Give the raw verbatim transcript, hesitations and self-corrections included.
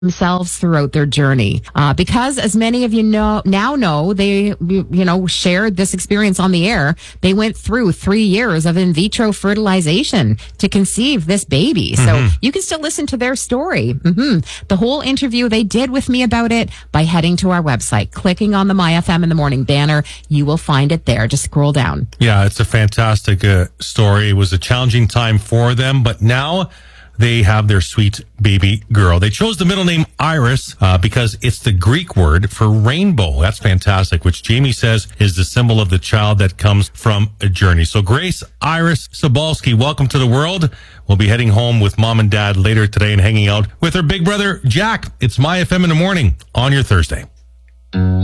themselves throughout their journey. Uh, because as many of you know now know, they, you know, shared this experience on the air. They went through three years of in vitro fertilization to conceive this baby. Mm-hmm. So you can still listen to their story. Mm-hmm. The whole interview they did with me about it by heading to our website, clicking on the My F M in the Morning banner. You will find it there. Just scroll down. Yeah, it's a fantastic uh, story. It was a challenging time for them, but now they have their sweet baby girl. They chose the middle name Iris uh, because it's the Greek word for rainbow. That's fantastic, which Jamie says is the symbol of the child that comes from a journey. So Grace Iris Sobalski, welcome to the world. We'll be heading home with mom and dad later today and hanging out with her big brother, Jack. It's My F M in the Morning on your Thursday.